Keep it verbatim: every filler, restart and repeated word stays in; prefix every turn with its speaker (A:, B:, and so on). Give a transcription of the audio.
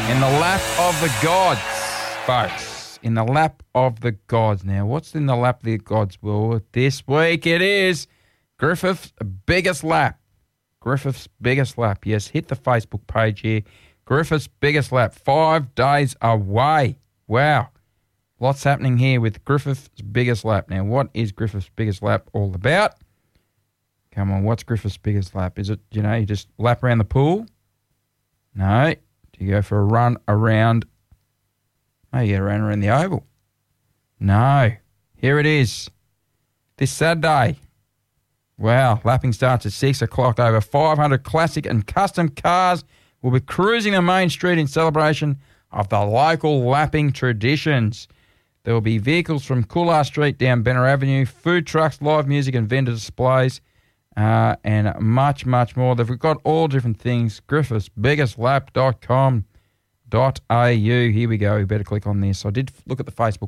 A: In the lap of the gods, folks. In the lap of the gods. Now, what's in the lap of the gods? Well, this week it is Griffith's biggest lap. Griffith's biggest lap. Yes, hit the Facebook page here. Griffith's biggest lap. Five days away. Wow. Lots happening here with Griffith's biggest lap. Now, what is Griffith's biggest lap all about? Come on, what's Griffith's biggest lap? Is it, you know, you just lap around the pool? No. Do you go for a run around? Oh, you go around around the oval. No. Here it is. This Saturday. Wow, lapping starts at six o'clock. Over five hundred classic and custom cars will be cruising the main street in celebration of the local lapping traditions. There will be vehicles from Coolar Street down Benner Avenue, food trucks, live music and vendor displays, uh, and much, much more. They've got all different things. griffiths biggest lap dot com dot a u. Here we go. We better click on this. I did look at the Facebook